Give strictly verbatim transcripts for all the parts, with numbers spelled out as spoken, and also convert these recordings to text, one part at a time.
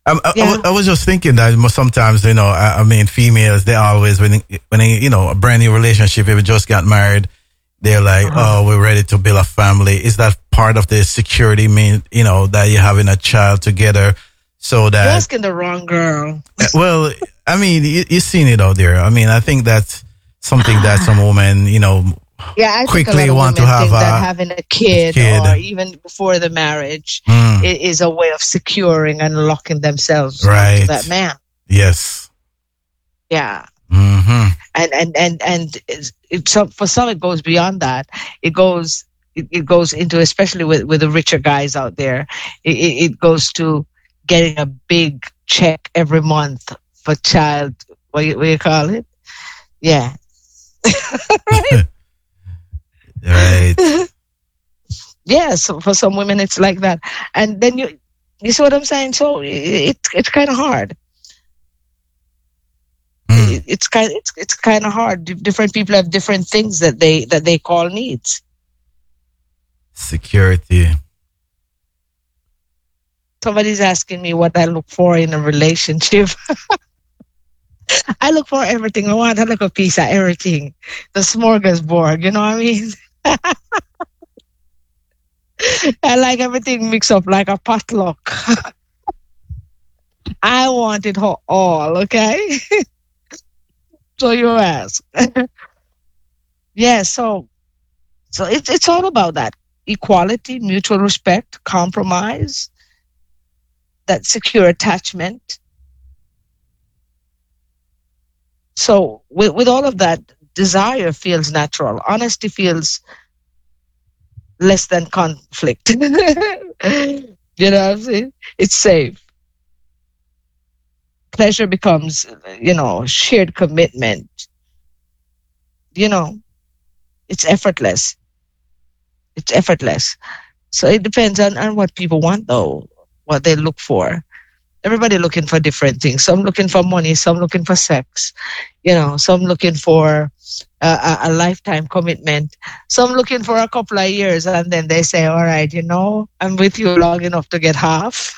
I, I, Yeah. I was just thinking that sometimes, you know, I, I mean, females, they always, when, when they, you know, a brand new relationship, if you just got married, they're like, Uh-huh. oh, we're ready to build a family. Is that part of the security, mean, you know, that you're having a child together so You're that, asking the wrong girl. well, I mean, you, you've seen it out there. I mean, I think that's something that some women, you know, Yeah, I think a quickly lot of want to women have think that a, having a a kid kid. or even before the marriage Mm, i- is a way of securing and locking themselves onto right. that man. Yes. Yeah. Mm-hmm. And and and and it's, it's, so for some it goes beyond that. It goes it, it goes into, especially with with the richer guys out there. It, it, it goes to getting a big check every month for child. What you, what you call it? Yeah. Right. Right. Yeah, so for some women it's like that, and then you you see what I'm saying. So it it's kind of hard. Mm. It, it's kind it's it's kind of hard. Di- Different people have different things that they that they call needs. Security. Somebody's asking me what I look for in a relationship. I look for everything. I want a little piece of everything. The smorgasbord, you know what I mean? I like everything mixed up like a potluck. I want it ho- all, okay? So you ask. Yeah, so so it's it's all about that. Equality, mutual respect, compromise, that secure attachment. So with, with all of that, desire feels natural. Honesty feels less than conflict. You know what I'm saying? It's safe. Pleasure becomes, you know, shared commitment. You know, it's effortless. It's effortless. So it depends on, on what people want, though, what they look for. Everybody looking for different things. Some looking for money, some looking for sex, you know, some looking for a, a, a lifetime commitment, some looking for a couple of years, and then they say, all right, you know, I'm with you long enough to get half.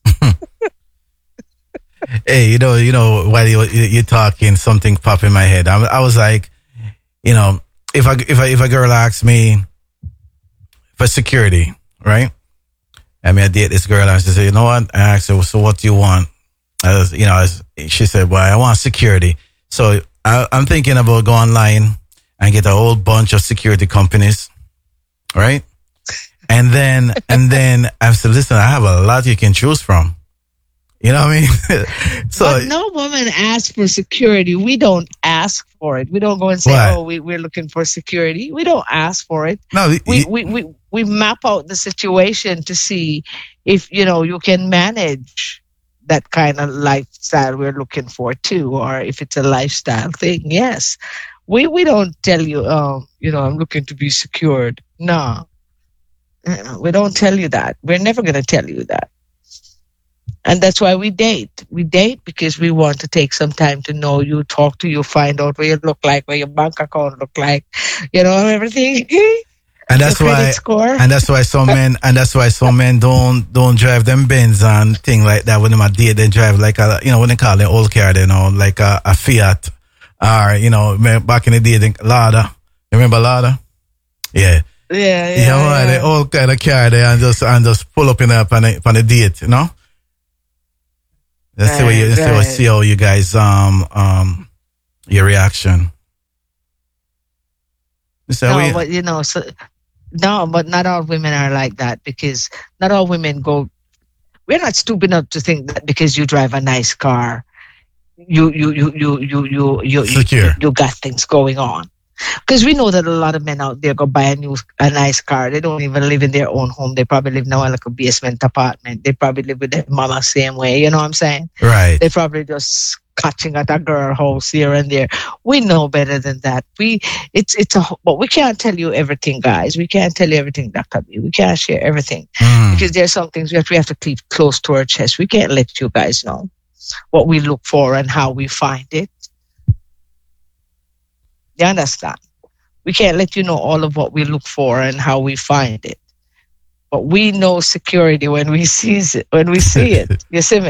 Hey, you know, you know, while you you- you're talking, something popped in my head. I, I was like, you know, if I if I if a girl asks me for security, right? I mean, I date this girl, and she said, you know what? I asked her, so what do you want? I was, you know, I was, she said, well, I want security. So I, I'm thinking about go online and get a whole bunch of security companies, right? And then and then I said, listen, I have a lot you can choose from. You know what I mean? So But no woman asks for security. We don't ask for it. We don't go and say, What? oh, we, we're looking for security. We don't ask for it. no, We, you- we, we, we map out the situation to see if, you know, you can manage that kind of lifestyle we're looking for too, or if it's a lifestyle thing. Yes. We, we don't tell you, um, you know, I'm looking to be secured. No, Uh, we don't tell you that. We're never going to tell you that. And that's why we date. We date because we want to take some time to know you, talk to you, find out what you look like, what your bank account look like, you know, everything. and that's your credit why score. and that's why some men and that's why some men don't don't drive them Benz and thing like that when them a date. They drive like a, you know, what they call it, old car, you know, like a, a Fiat, or, you know, back in the day, the Lada. Remember Lada? Yeah. yeah, yeah, Yeah, yeah, right, yeah. the old kind of car there, and just and just pull up in up on the, on the date, you know. Let's see what you Right, let's see, what, right. see how you guys um um your reaction. You say, No, we- but you know, so no, but not all women are like that, because not all women go. We're not stupid enough to think that because you drive a nice car, you you you you you you you you, Secure. you got things going on. Because we know that a lot of men out there go buy a new, a nice car. They don't even live in their own home. They probably live now in like a basement apartment. They probably live with their mama same way. You know what I'm saying? right. They probably just catching at a girl house here and there. We know better than that. We it's it's a but we can't tell you everything, guys. We can't tell you everything, Doctor B. We can't share everything Mm. because there's some things that we have to keep close to our chest. We can't let you guys know what we look for and how we find it. You understand? We can't let you know all of what we look for and how we find it. But we know security when we see it. When we see it, you see me.